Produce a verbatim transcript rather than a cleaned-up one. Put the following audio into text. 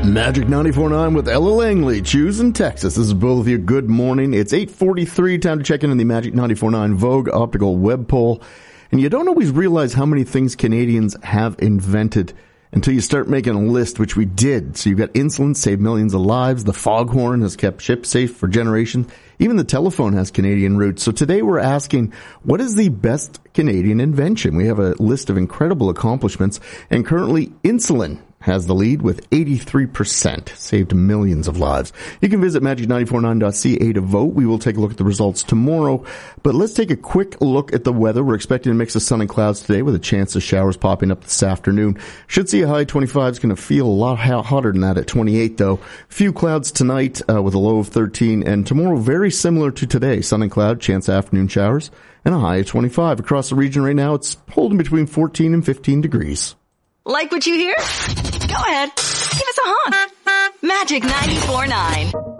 Magic ninety-four point nine with Ella Langley, choosing Texas. This is both of you. Good morning. It's eight forty-three. Time to check in on the Magic ninety-four point nine Vogue Optical Web Poll. And you don't always realize how many things Canadians have invented until you start making a list, which we did. So you've got insulin, saved millions of lives. The foghorn has kept ships safe for generations. Even the telephone has Canadian roots. So today we're asking, what is the best Canadian invention? We have a list of incredible accomplishments, and currently insulin has the lead with eighty-three percent, saved millions of lives. You can visit magic nine four nine dot c a to vote. We will take a look at the results tomorrow, but let's take a quick look at the weather. We're expecting a mix of sun and clouds today with a chance of showers popping up this afternoon. Should see a high twenty-five. It's going to feel a lot hotter than that at twenty-eight, though. Few clouds tonight uh, with a low of thirteen, and tomorrow very similar to today. Sun and cloud, chance of afternoon showers, and a high of twenty-five. Across the region right now, it's holding between fourteen and fifteen degrees. Like what you hear? Go ahead. Give us a honk. Magic ninety-four point nine.